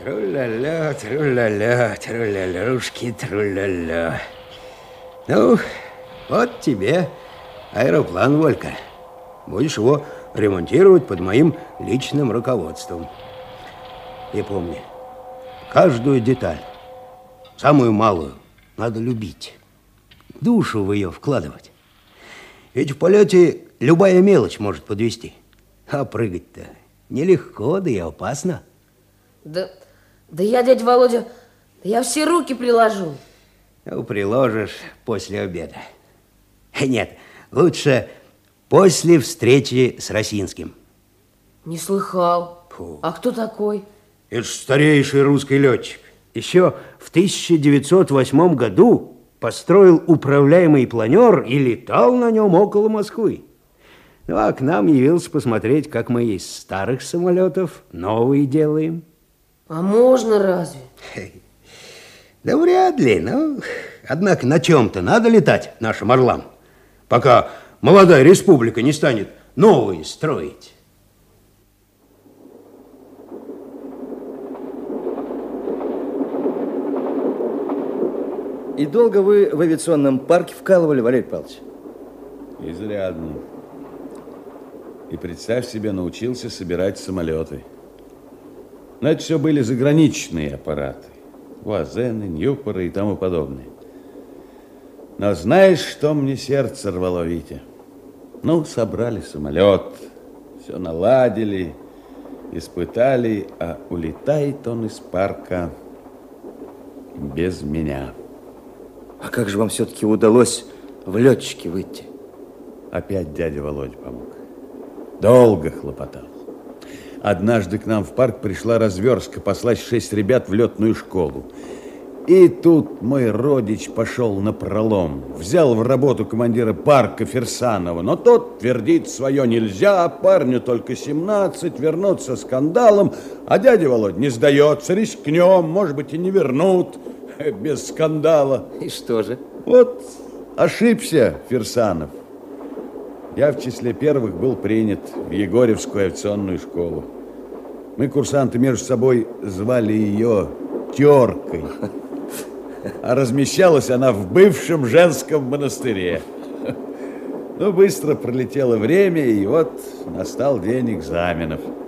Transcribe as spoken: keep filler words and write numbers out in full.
Тру-ля-ля, тру-ля-ля, тру-ля-люшки, тру-ля-ля. Ну, вот тебе аэроплан, Волька. Будешь его ремонтировать под моим личным руководством. И помни, каждую деталь, самую малую, надо любить. Душу в ее вкладывать. Ведь в полете любая мелочь может подвести. А прыгать-то нелегко, да и опасно. Да, да я, дядя Володя, да я все руки приложу. Ну, приложишь после обеда. Нет, лучше после встречи с Росинским. Не слыхал. Фу. А кто такой? Это ж старейший русский летчик. Еще в тысяча девятьсот восьмом году построил управляемый планер и летал на нем около Москвы. Ну, а к нам явился посмотреть, как мы из старых самолетов новые делаем. А можно разве? Да вряд ли, но, однако, на чем-то надо летать нашим орлам, пока молодая республика не станет новые строить. И долго вы в авиационном парке вкалывали, Валерий Павлович? Изрядно. И, представь себе, научился собирать самолеты. Но это все были заграничные аппараты. Вуазены, Ньюпоры и тому подобное. Но знаешь, что мне сердце рвало, Витя? Ну, собрали самолет, все наладили, испытали, а улетает он из парка без меня. А как же вам все-таки удалось в летчики выйти? Опять дядя Володя помог. Долго хлопотал. Однажды к нам в парк пришла разверстка послать шесть ребят в летную школу. И тут мой родич пошел напролом. Взял в работу командира парка Фирсанова, но тот твердит свое: нельзя, парню только семнадцать, вернуться скандалом. А дядя Володя не сдается, рискнем, может быть, и не вернут без скандала. И что же? Вот ошибся Фирсанов. Я в числе первых был принят в Егорьевскую авиационную школу. Мы, курсанты, между собой звали ее Теркой. А размещалась она в бывшем женском монастыре. Ну, быстро пролетело время, и вот настал день экзаменов.